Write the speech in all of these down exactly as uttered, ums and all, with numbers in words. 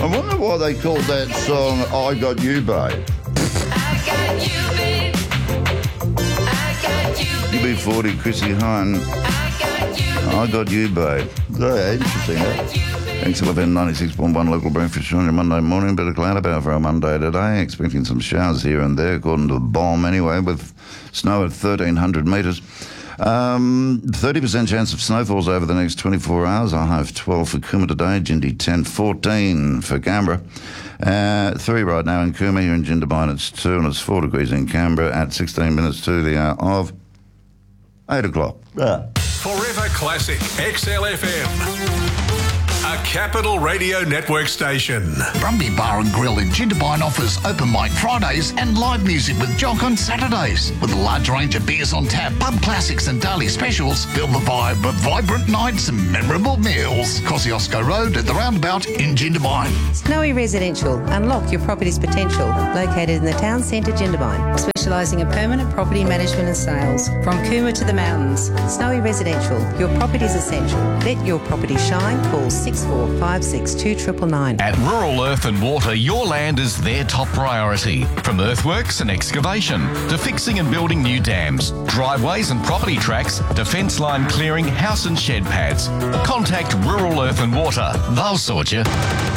I wonder why they called that song I Got You, Babe. I got you, babe. I got you, U B forty, Chrissy Hine. I got you, I Got You, Babe. Yeah, interesting, that. X L F M ninety-six point one local breakfast on your Monday morning. Bit of cloud about for a Monday today. Expecting some showers here and there, according to the bomb anyway, with snow at thirteen hundred metres. Um, thirty percent chance of snowfalls over the next twenty-four hours. I have twelve for Cooma today, Jindy ten, fourteen for Canberra. Uh, three right now in Cooma. Here in Jindabyne it's two and it's four degrees in Canberra at sixteen minutes to the hour of eight o'clock. Yeah. Forever Classic X L F M. A Capital Radio Network station. Brumby Bar and Grill in Jindabyne offers open mic Fridays and live music with Jock on Saturdays. With a large range of beers on tap, pub classics and daily specials, feel the vibe of vibrant nights and memorable meals. Kosciuszko Road at the roundabout in Jindabyne. Snowy Residential. Unlock your property's potential. Located in the town centre, Jindabyne. Specialising in permanent property management and sales. From Cooma to the mountains. Snowy Residential. Your property's essential. Let your property shine. Call six four five six two nine nine nine. At Rural Earth and Water, your land is their top priority. From earthworks and excavation to fixing and building new dams, driveways and property tracks to fence line clearing, house and shed pads. Contact Rural Earth and Water. They'll sort you.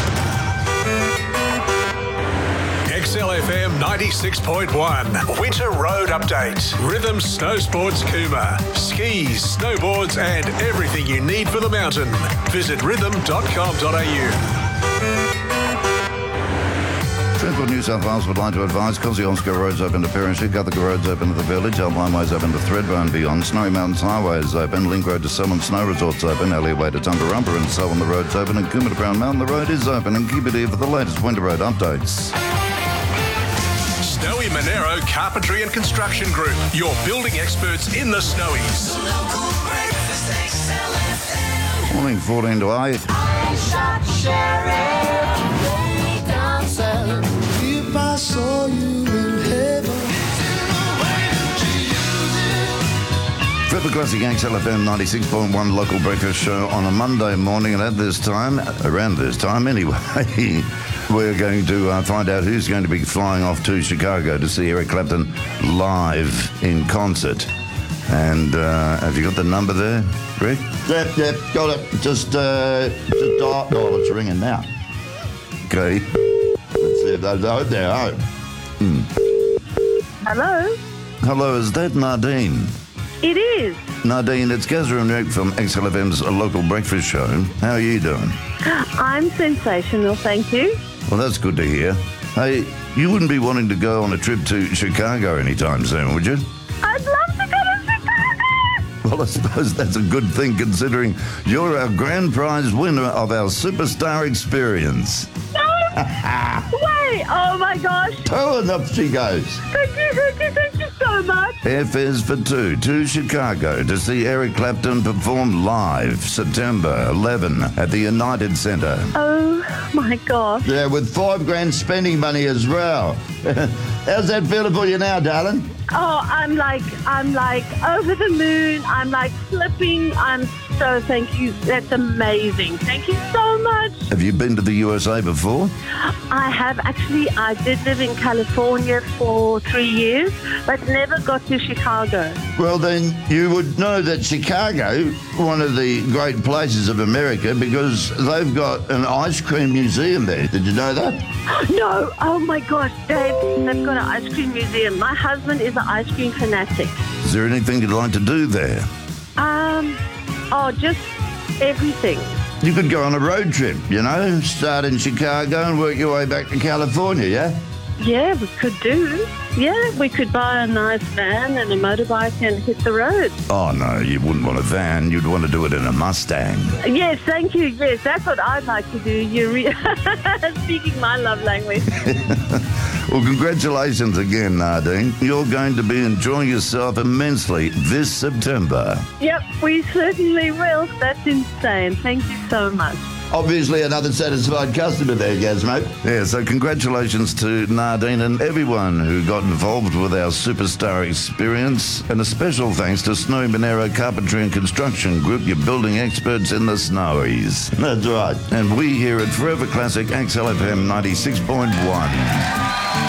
X L F M ninety-six point one. Winter Road Update. Rhythm Snow Sports Cooma. Skis, snowboards and everything you need for the mountain. Visit rhythm dot com dot a u. Transport New South Wales would like to advise Kosciuszko Road's open to Perronshill, Guthica Road's open to the Village, Alpine Way's open to Thredbo and beyond, Snowy Mountains Highway is open, Link Road to Selwyn Snow Resort's open, Alleyway to Tumbarumpa and so on the road's open, and Cooma to Brown Mountain the road is open, and keep it here for the latest Winter Road updates. Snowy Monero Carpentry and Construction Group. Your building experts in the Snowies. local breakfast X L F M. Morning, fourteen to eight. I shot sheriff way down south. If I saw you in heaven. Forever Classic X L F M ninety-six point one local breakfast show on a Monday morning, and at this time, around this time anyway, we're going to uh, find out who's going to be flying off to Chicago to see Eric Clapton live in concert. And uh, have you got the number there, Rick? Yep, yep, got it. Just, uh, just dial. Oh, it's ringing now. Okay. Let's see if those are there. Oh. Hmm. Hello? Hello, is that Nardine? It is. Nardine, it's Gazza and Rick from X L F M's local breakfast show. How are you doing? I'm sensational, thank you. Well, that's good to hear. Hey, you wouldn't be wanting to go on a trip to Chicago anytime soon, would you? I'd love to go to Chicago! Well, I suppose that's a good thing considering you're our grand prize winner of our Superstar Experience. No! Wait, oh my gosh! Two and up she goes. Thank you, thank you, thank you so much. Airfares for two to Chicago to see Eric Clapton perform live September eleventh at the United Centre. Oh my gosh. Yeah, with five grand spending money as well. How's that feeling for you now, darling? Oh, I'm like, I'm like over the moon. I'm like flipping. I'm so, thank you. That's amazing. Thank you so much. Have you been to the U S A before? I have actually, I did live in California for three years, but never got to Chicago. Well, then you would know that Chicago, one of the great places of America, because they've got an ice cream museum there. Did you know that? No, oh my gosh, Dave, they've got an ice cream museum. My husband is an ice cream fanatic. Is there anything you'd like to do there? Um, oh, just everything. You could go on a road trip, you know, start in Chicago and work your way back to California, yeah? Yeah, we could do. Yeah, we could buy a nice van and a motorbike and hit the road. Oh, no, you wouldn't want a van. You'd want to do it in a Mustang. Yes, thank you. Yes, that's what I'd like to do. You're re- speaking my love language. Well, congratulations again, Nardine. You're going to be enjoying yourself immensely this September. Yep, we certainly will. That's insane. Thank you so much. Obviously another satisfied customer there, Gazmo. Yeah, so congratulations to Nardine and everyone who got involved with our superstar experience. And a special thanks to Snowy Monero Carpentry and Construction Group, your building experts in the Snowies. That's right. And we here at Forever Classic X L F M ninety-six point one.